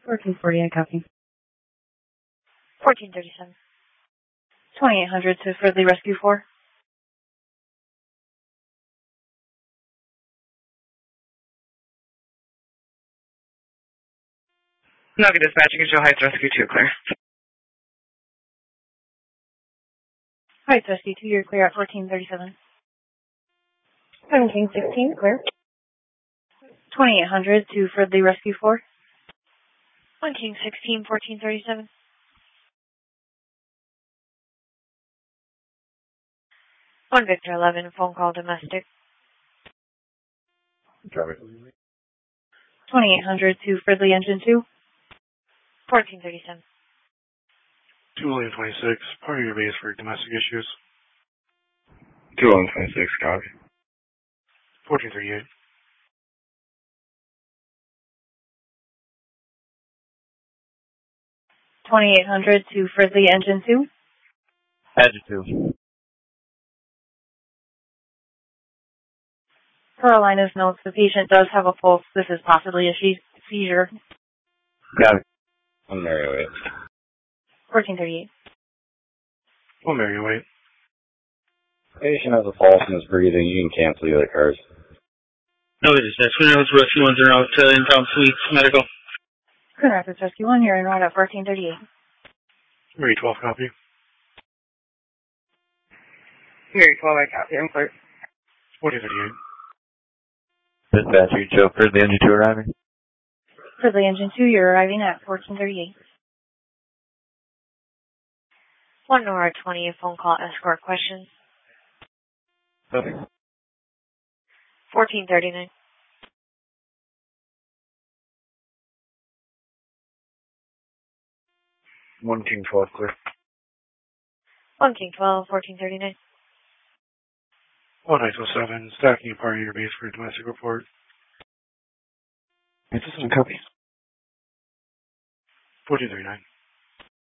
1440, I copy. 1437. 2800 to Fridley Rescue 4. Nugget Dispatch, Control Heights Rescue 2, clear. Heights Rescue 2, you're clear at 1437. 1716, clear. 2800 to Fridley Rescue 4. 1 King 16, 1437. 1 Victor 11, phone call domestic. Traffic. 2800 to Fridley Engine 2. 1437. 226, part of your base for domestic issues. 226, copy. 1438. 2800 to Fridley Engine 2. Adjective. Carolina's notes the patient does have a pulse. This is possibly a seizure. Got it. I'm Mary Wait. 1438. Well, Mary, wait. Patient has a pulse and is breathing. You can cancel the other cars. No, it is. That's when I was Rescue 1's out to Impound Suites Medical. Coon Rapids Rescue 1, you're en route at 1438. Mary 12, copy. Mary 12, I copy. I'm clear. 1438. Dispatch, you show Fridley Engine 2 arriving. Fridley Engine 2, you're arriving at 1438. 1 Nora 20, a phone call escort questions. Okay. 1439. 1 King 12, clear. 1 King 12, 1439. 1 ISO 7, stacking a part of your base for domestic report. This is some copy. 1439.